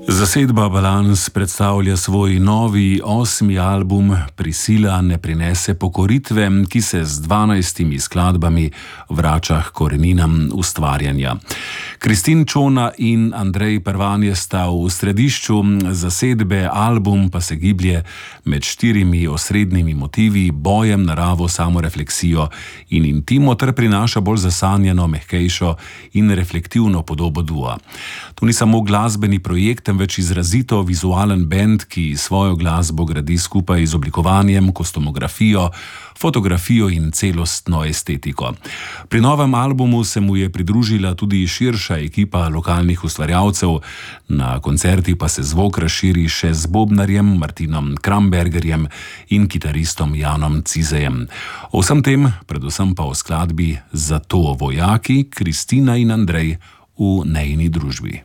Zasedba Balans predstavlja svoj novi 8. album Prisila ne prinese pokoritve, ki se z 12 skladbami vrača k koreninam ustvarjanja. Kristin Čona in Andrej Pervanje sta v središču zasedbe, album pa se giblje med 4 osrednjimi motivi: bojem, naravo, samorefleksijo in intimo, ter prinaša bolj zasanjeno, mehkejšo in reflektivno podobo dua. To ni samo glasbeni projekt, temveč izrazito vizualen bend, ki svojo glasbo gradi skupaj z oblikovanjem, kostumografijo, fotografijo in celostno estetiko. Pri novem albumu se mu je pridružila tudi širša ekipa lokalnih ustvarjalcev, na koncertih pa se zvok razširi še z bobnarjem Martinom Krambergerjem in kitaristom Janom Cizejem. O vsem tem, predvsem pa o skladbi Zato vojaki, Kristina in Andrej v nejni družbi.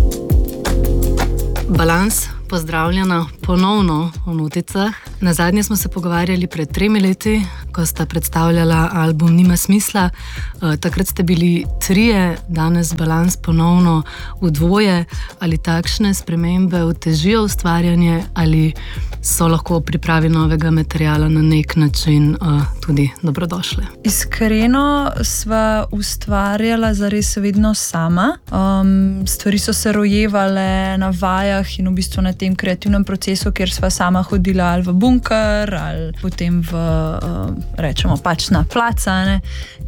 Balans, pozdravljena ponovno v Noticah. Nazadnje smo se pogovarjali pred 3 leti, ko sta predstavljala album Nima smisla. Takrat ste bili 3, danes Balans ponovno v 2. Ali takšne spremembe otežijo ustvarjanje ali so lahko v pripravi novega materiala na nek način tudi dobrodošle? Iskreno sva ustvarjala zares vedno sama. Stvari so se rojevale na vajah in v bistvu na tem kreativnem procesu, kjer sva sama hodila ali v bunker ali potem v, rečemo, pač na placa, ne?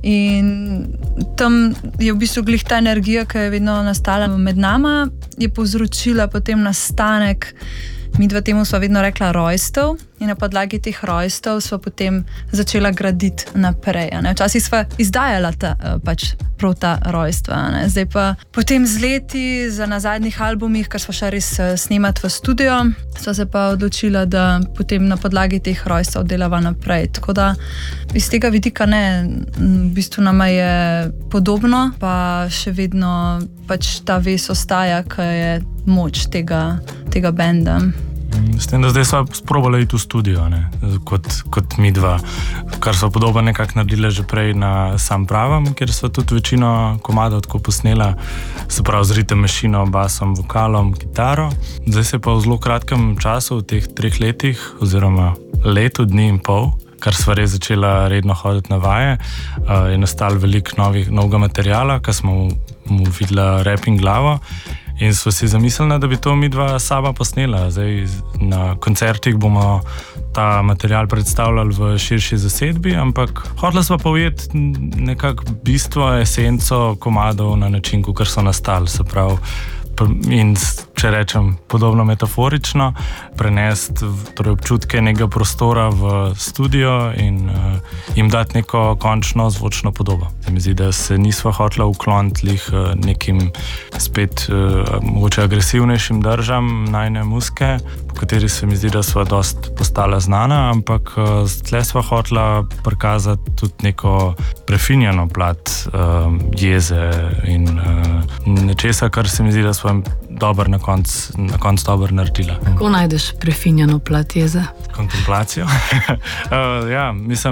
In tam je v bistvu glih ta energija, ki je vedno nastala med nama, je povzročila potem nastanek, midva temu sva vedno rekla rojstev, in na podlagi teh rojstev sva potem začela graditi naprej. Včasih sva izdajala pač prav ta rojstva. Zdaj pa potem z leti, na zadnjih albumih, ker sva šla res snemati v studio, sva se pa odločila, da potem na podlagi teh rojstev delava naprej. Tako da iz tega vidika ne, v bistvu nama je podobno, pa še vedno pač ta vez ostaja, ki je moč tega benda. S tem, da zdaj sva sprobala iti v studio, ne? Kot mi dva, kar sva podobno nekako naredila že prej na Sam pravem, kjer sva tudi večino komadov tako posnela, se pravi z ritem mašino, basom, vokalom, kitaro. Zdaj se pa v zelo kratkem času, v teh 3 letih oziroma letu dni in pol, kar sva res začela redno hoditi na vaje, je nastalo veliko novega materiala, kar smo mu videla rep in glavo. In so si zamislili, da bi to mi dva sama posnela. Zdaj na koncertih bomo ta material predstavljali v širši zasedbi, ampak hotela sva pa ujeti nekako bistvo, esenco komadov na način, kakor so nastali. Se pravi, in če rečem podobno metaforično, prenesti torej občutke nekega prostora v studio in jim dati neko končno zvočno podobo. Se mi zdi, da se nisva hotela ukloniti nekim spet mogoče agresivnejšim držam najne muzike, po kateri se mi zdi, da sva dost postala znana, ampak tle sva hotela prikazati tudi neko prefinjeno plat jeze in nečesa, kar se mi zdi, da sva dober na konc dober naredila. Kako najdeš prefinjeno plat jeze? Kontemplacijo. Ja, mislim,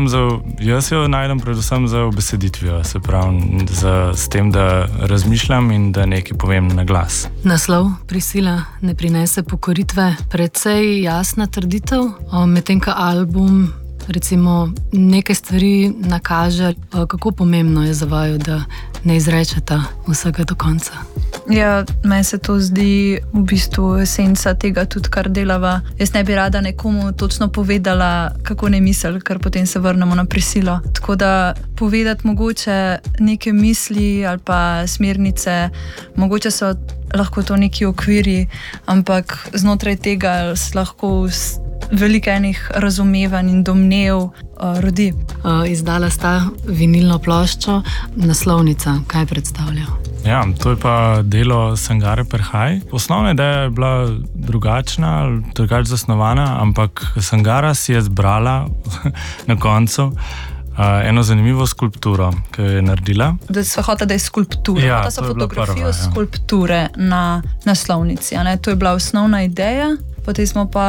jaz jo najdem predvsem za ubeseditvijo, se pravi, s tem, da razmišljam in da nekaj povem na glas. Naslov Prisila ne prinese pokoritve, precej jasna trditev, medtem ko album recimo nekaj stvari nakaže. Kako pomembno je za vaju, da ne izrečeta vsega do konca? Ja, meni se to zdi v bistvu esenca tega tudi, kar delava. Jaz ne bi rada nekomu točno povedala, kako ne misli, ker potem se vrnemo na prisilo. Tako da povedati mogoče neke misli ali pa smernice, mogoče so lahko to neki okviri, ampak znotraj tega se lahko veliko enih razumevanj in domnev rodi. Izdala sta vinilno ploščo, naslovnica, kaj predstavlja? Ja, to je pa delo Sangare Perhaj. Osnovna ideja je bila drugačna, drugače zasnovana, ampak Sangara si je zbrala na koncu eno zanimivo skulpturo, ki jo je naredila. Da so hotela, da je skulptura. Ja, hotela so fotografijo skulpture na naslovnici. To je bila osnovna ideja. Potem smo pa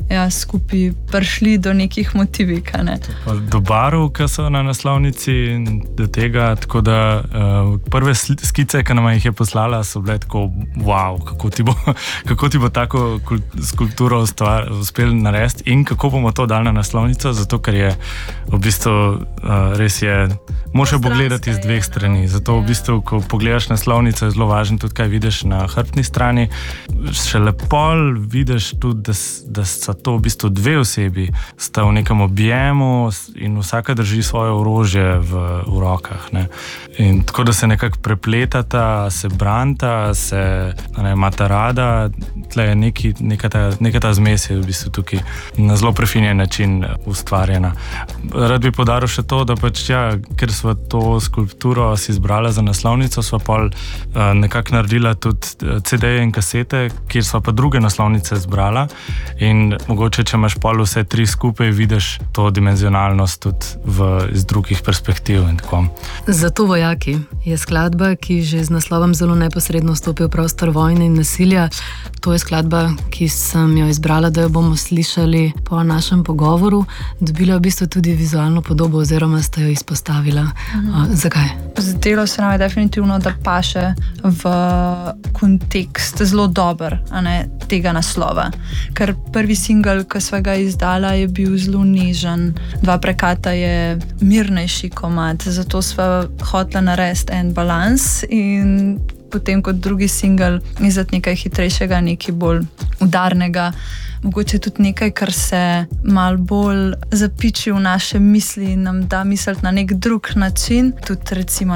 skupaj prišli do nekih motivik. Ne? Do barov, ki so na naslovnici, do tega, tako da prve skice, ki nam jih je poslala, so bile tako, wow, kako ti bo tako skulpturo uspel narediti in kako bomo to dali na naslovnico, zato ker je v bistvu res je, moraš pogledati z dveh strani, zato v bistvu, ko pogledaš naslovnico, je zelo važno tudi, kaj vidiš na hrbtni strani. Šele pol vidiš tudi, da so to v bistvu dve osebi, sta v nekem objemu in vsaka drži svoje orožje v rokah. Ne. In tako, da se nekako prepletata, se branta, se imata rada, tle je neka ta zmes je v bistvu tukaj na zelo prefinjen način ustvarjena. Rad bi poudaril še to, da pač ker sva to skulpturo si izbrala za naslovnico, sva pol nekako naredila tudi CD-je in kasete, kjer sva pa druge naslovnice izbrala in mogoče, če imaš pol vse tri skupaj, vidiš to dimenzionalnost tudi iz drugih perspektiv in tako. Zato vojaki je skladba, ki že z naslovom zelo neposredno stopi v prostor vojne in nasilja. To je skladba, ki sem jo izbrala, da jo bomo slišali po našem pogovoru. Dobila v bistvu tudi vizualno podobo oziroma ste jo izpostavila. Zakaj? Zdelo se nam je definitivno, da paše v kontekst zelo dober, tega naslova. Ker prvi singel, ki sva ga izdala, je bil zelo nežen. Dva prekata je mirnejši komad, zato sva hotela narediti en balans in potem kot drugi singel izdati nekaj hitrejšega, nekaj bolj udarnega. Mogoče tudi nekaj, kar se malo bolj zapiči v naše misli in nam da misliti na nek drug način. Tudi recimo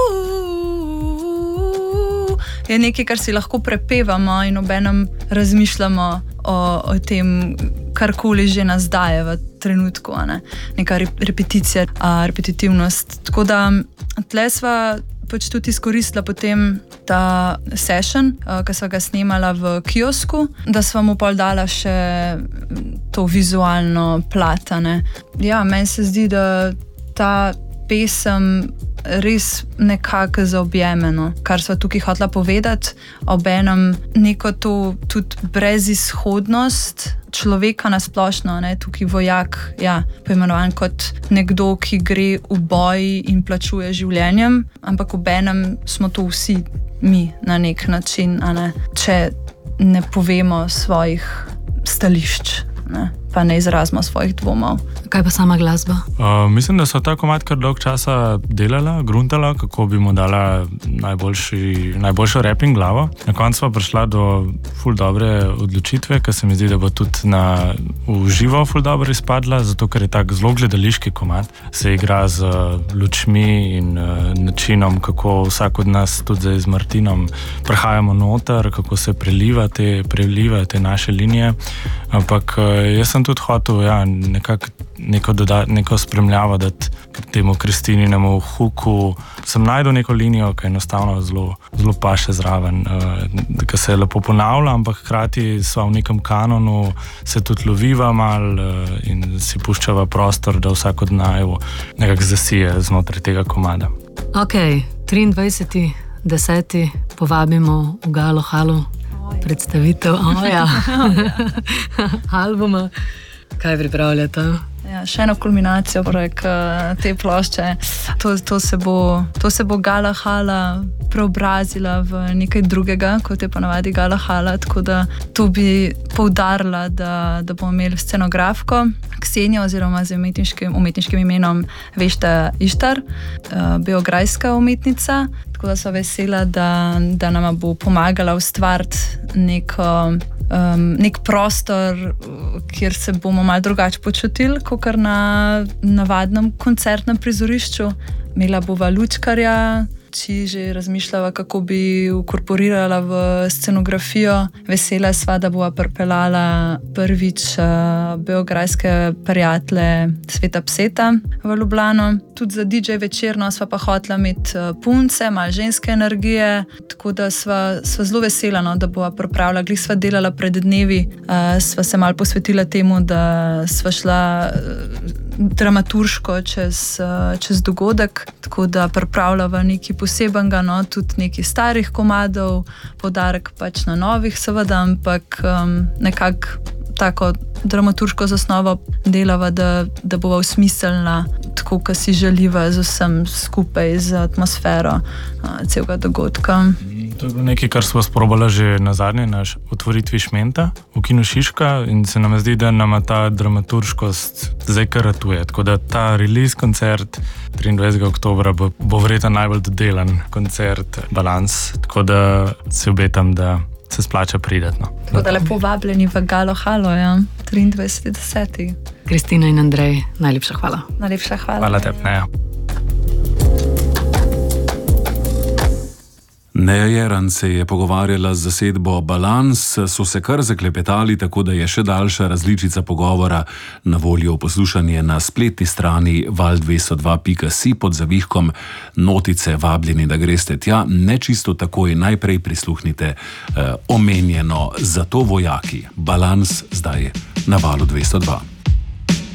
je nekaj, kar si lahko prepevamo in obenem razmišljamo o tem, karkoli že nas daje v trenutku. Neka repeticija, repetitivnost. Tako da tle sva pač tudi izkoristila potem ta session, ki sva ga snemala v kiosku, da sva mu pol dala še to vizualno plat. Meni se zdi, da ta pesem res nekako zaobjemeno, kar sva tukaj hotela povedati, obenem neko to tudi brezizhodnost človeka na splošno, tukaj vojak, poimenovan kot nekdo, ki gre v boj in plačuje življenjem, ampak obenem smo to vsi mi na nek način, če ne povemo svojih stališč, pa ne izrazimo svojih dvomov. Kaj pa sama glasba? Mislim, da so ta komad kar dolg časa delala, gruntala, kako bi mu dala najboljšo rapping glavo. Na koncu sva prišla do ful dobre odločitve, ker se mi zdi, da bo tudi v živo ful dobro izpadla, zato ker je tak zelo gledališki komad. Se igra z lučmi in načinom, kako vsak od nas tudi zdaj z Martinom prehajamo noter, kako se preliva te naše linije. Ampak jaz sem tudi hotel neko spremljavo dati temu Kristininemu huku. Sem najdel neko linijo, ki enostavno zelo paše zraven, ki se lepo ponavlja, ampak hkrati sva v nekem kanonu, se tudi loviva mal in si puščava prostor, da vsak od naju nekako zasije znotraj tega komada. Ok, 23.10. povabimo v Galo Halu predstavitev albuma. Kaj pripravljate? Še eno kulminacijo prek te plošče. To se bo Gala Hala preobrazila v nekaj drugega, kot je ponavadi Gala Hala, tako da to bi poudarila, da bomo imeli scenografko Ksenijo oziroma z umetniškim imenom Vešta Ištar, beograjska umetnica, tako da so vesela, da nama bo pomagala ustvariti nek prostor, kjer se bomo malo drugače počutili, kakor na navadnem koncertnem prizorišču. Imela bova lučkarja, či že razmišljava, kako bi ukorporirala v scenografijo. Vesela sva, da bova pripeljala prvič beograjske prijatelje Sveta Pseta v Ljubljano. Tudi za DJ večerno sva pa hotela imeti punce, malo ženske energije, tako da sva zelo vesela, da bova pripravila. Glih sva delala pred dnevi, sva se malo posvetila temu, da sva šla dramaturško čez dogodek, tako da pripravljava nekaj posebenega, tudi nekaj starih komadov, poudarek pač na novih seveda, ampak nekako tako dramaturško zasnovo delava, da bova usmiselna, tako kot si želiva, z vsem skupaj, z atmosfero celega dogodka. To je bilo nekaj, kar smo sprobali že na zadnji naš otvoritvi Šmenta v Kinu Šiška in se nam zdi, da nama ta dramaturškost zdaj kar ratuje. Tako da ta release koncert 23. oktobra bo verjetno najbolj dodelan koncert Balans, tako da se obetam, da se splača prideti. No. Tako da lepo vabljeni v Galo Halo, 23.10. Kristina in Andrej, najlepša hvala. Najlepša hvala. Hvala tebi, Neja. Neja Jeran se je pogovarjala z zasedbo Balans, so se kar zaklepetali, tako da je še daljša različica pogovora na voljo poslušanje na spletni strani val202.si pod zavihkom notice vabljeni, da greste tja. Ne čisto takoj, najprej prisluhnite omenjeno Zato vojaki. Balans zdaj na Valu 202.